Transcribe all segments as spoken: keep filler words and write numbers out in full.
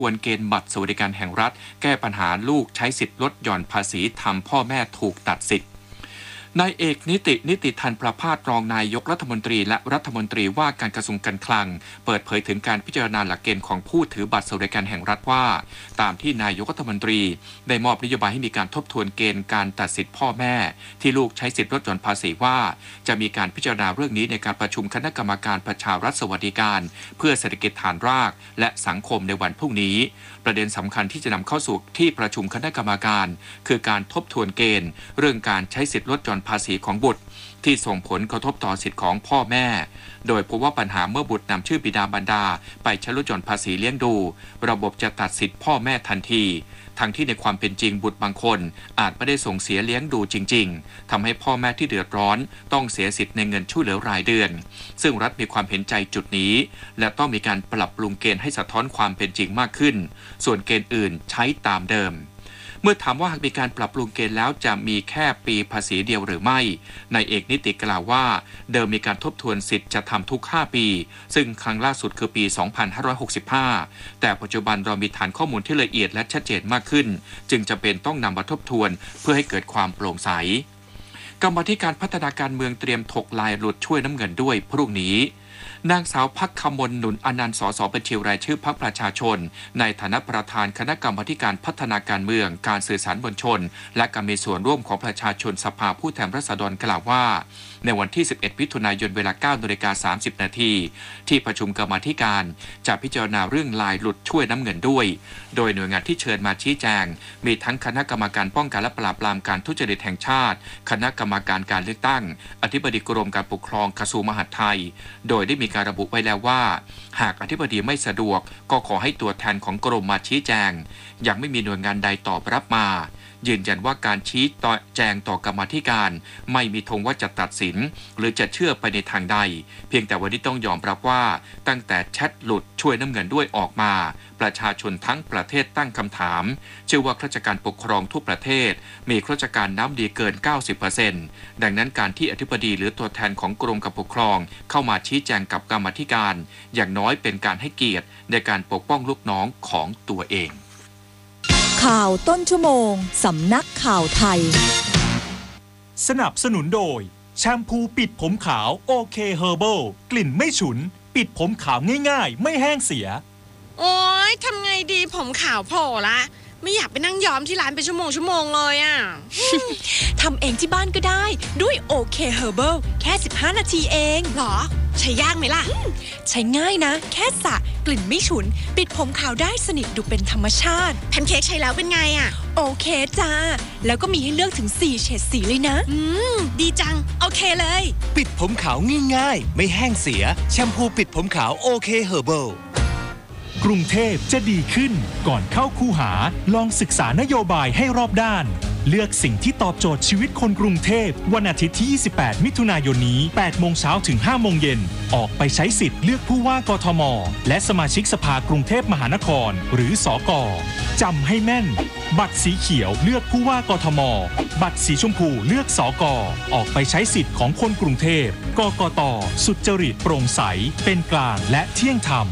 วนเกณฑ์บัตรสวัสดิการแห่งรัฐแก้ปัญหาลูกใช้สิทธิ์ลดหย่อนภาษีทำพ่อแม่ถูกตัดสิทธิ์นายเอกนิตินิติธันประภาสรองนายกรัฐมนตรีและรัฐมนตรีว่าการกระทรวงการคลังเปิดเผยถึงการพิจารณาหลักเกณฑ์ของผู้ถือบัตรสวัสดิการแห่งรัฐว่าตามที่นายกรัฐมนตรีได้มอบนโยบายให้มีการทบทวนเกณฑ์การตัดสิทธิ์พ่อแม่ที่ลูกใช้สิทธิ์ลดหย่อนภาษีว่าจะมีการพิจารณาเรื่องนี้ในการประชุมคณะกรรมการประชารัฐสวัสดิการเพื่อเศรษฐกิจฐานรากและสังคมในวันพรุ่งนี้ประเด็นสำคัญที่จะนำเข้าสู่ที่ประชุมคณะกรรมการคือการทบทวนเกณฑ์เรื่องการใช้สิทธิ์ลดหย่อนภาษีของบุตรที่ส่งผลกระทบต่อสิทธิของพ่อแม่โดยพบว่าปัญหาเมื่อบุตรนำชื่อบิดาบรรดาไปใช้ลดหย่อนภาษีเลี้ยงดูระบบจะตัดสิทธิพ่อแม่ทันทีทั้งที่ในความเป็นจริงบุตรบางคนอาจไม่ได้ส่งเสียเลี้ยงดูจริงๆทำให้พ่อแม่ที่เดือดร้อนต้องเสียสิทธิ์ในเงินช่วยเหลือรายเดือนซึ่งรัฐมีความเห็นใจจุดนี้และต้องมีการปรับปรุงเกณฑ์ให้สะท้อนความเป็นจริงมากขึ้นส่วนเกณฑ์อื่นใช้ตามเดิมเมื่อถามว่าหากมีการปรับปรุงเกณฑ์แล้วจะมีแค่ปีภาษีเดียวหรือไม่นายเอกนิติกล่าวว่าเดิมมีการทบทวนสิทธิ์จะทำทุกห้าปีซึ่งครั้งล่าสุดคือปีสองพันห้าร้อยหกสิบห้าแต่ปัจจุบันเรามีฐานข้อมูลที่ละเอียดและชัดเจนมากขึ้นจึงจำเป็นต้องนำมาทบทวนเพื่อให้เกิดความโปร่งใสกรรมาธิการพัฒนาการเมืองเตรียมถกลายหลุดช่วยน้ำเงินด้วยพรุ่งนี้นางสาวภักคมลหนุนอนันต์สสบัญชีรายชื่อพรรคประชาชนในฐานะประธานคณะกรรมาการพัฒนาการเมืองการสื่อสารมวลชนและการมีส่วนร่วมของประชาชนสภาผู้แทนราษฎรกล่าวว่าในวันที่สิบเอ็ดมิถุนายนเวลา เก้านาฬิกาสามสิบนาทีที่ประชุมกรรมาธิการจะพิจารณาเรื่องลายหลุดช่วยน้ำเงินด้วยโดยหน่วยงานที่เชิญมาชี้แจงมีทั้งคณะกรรมการป้องกันและปราบปรามการทุจริตแห่งชาติคณะกรรมการการเลือกตั้งอธิบดีกรมการปกครองกระทรวงมหาดไทยโดยได้มีการระบุไว้แล้วว่าหากอธิบดีไม่สะดวกก็ขอให้ตัวแทนของกรมมาชี้แจงยังไม่มีหน่วยงานใดตอบรับมายืนยันว่าการชี้แจงต่อกรรมาธิการไม่มีธงว่าจะตัดสินหรือจะเชื่อไปในทางใดเพียงแต่วันนี้ต้องยอมรับว่าตั้งแต่แชทหลุดช่วยน้ำเงินด้วยออกมาประชาชนทั้งประเทศตั้งคำถามเชื่อว่าข้าราชการปกครองทั่วประเทศมีข้าราชการน้ำดีเกิน เก้าสิบเปอร์เซ็นต์ ดังนั้นการที่อธิบดีหรือตัวแทนของกรมการปกครองเข้ามาชี้แจงกับกรรมาธิการอย่างน้อยเป็นการให้เกียรติในการปกป้องลูกน้องของตัวเองข่าวต้นชั่วโมงสำนักข่าวไทยสนับสนุนโดยแชมพูปิดผมขาวโอเคเฮอร์เบิลกลิ่นไม่ฉุนปิดผมขาวง่ายๆไม่แห้งเสียโอ๊ยทำไงดีผมขาวโผล่ละไม่อยากไปนั่งย้อมที่ร้านเป็นชั่วโมงชั่วโมงเลยอ่ะทำเองที่บ้านก็ได้ด้วยโอเคเฮอร์เบิลแค่สิบห้านาทีเองหรอใช้ยากไหมล่ะใช้ง่ายนะแค่สระกลิ่นไม่ฉุนปิดผมขาวได้สนิทดูเป็นธรรมชาติแพนเค้กใช้แล้วเป็นไงอ่ะโอเคจ้าแล้วก็มีให้เลือกถึงสี่เฉดสีเลยนะอืมดีจังโอเคเลยปิดผมขาวง่ายๆไม่แห้งเสียแชมพูปิดผมขาวโอเคเฮอร์เบิลกรุงเทพจะดีขึ้นก่อนเข้าคูหาลองศึกษานโยบายให้รอบด้านเลือกสิ่งที่ตอบโจทย์ชีวิตคนกรุงเทพวันอาทิตย์ที่ยี่สิบแปดมิถุนายนนี้แปดโมงเช้าถึงห้าโมงเย็นออกไปใช้สิทธิ์เลือกผู้ว่ากทมและสมาชิกสภากรุงเทพมหานครหรือสก.จำให้แม่นบัตรสีเขียวเลือกผู้ว่ากทมบัตรสีชมพูเลือกสก.ออกไปใช้สิทธิ์ของคนกรุงเทพกกต.สุจริตโปร่งใสเป็นกลางและเที่ยงธรรม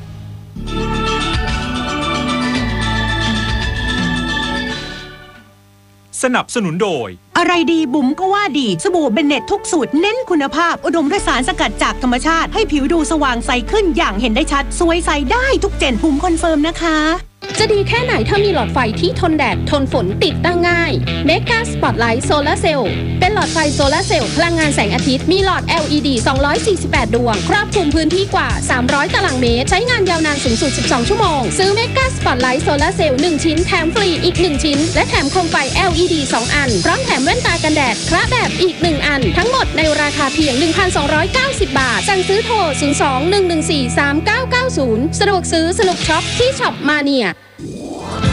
สนับสนุนโดยอะไรดีบุ๋มก็ว่าดีสบู่เบนเน็ตทุกสูตรเน้นคุณภาพอุดมด้วยสารสกัดจากธรรมชาติให้ผิวดูสว่างใสขึ้นอย่างเห็นได้ชัดสวยใสได้ทุกเจนบุ๋มคอนเฟิร์มนะคะจะดีแค่ไหนถ้ามีหลอดไฟที่ทนแดดทนฝนติดตั้งง่าย Mega Spotlight Solar Cell เป็นหลอดไฟโซลาร์เซลล์พลังงานแสงอาทิตย์มีหลอด แอล อี ดี สองร้อยสี่สิบแปดดวงครอบคลุมพื้นที่กว่าสามร้อยตารางเมตรใช้งานยาวนานสูงสุดสิบสองชั่วโมงซื้อ Mega Spotlight Solar Cell หนึ่งชิ้นแถมฟรีอีกหนึ่งชิ้นและแถมโคมไฟ แอล อี ดี สองอันพร้อมแถมแว่นตากันแดดคระแบบอีกหนึ่งอันทั้งหมดในราคาเพียง หนึ่งพันสองร้อยเก้าสิบ บาทสั่งซื้อโทรศูนย์ สอง หนึ่ง หนึ่ง สี่ สาม เก้า เก้า ศูนย์สะดวกซื้อสนุกช็อปที่ช็อปมาเนีย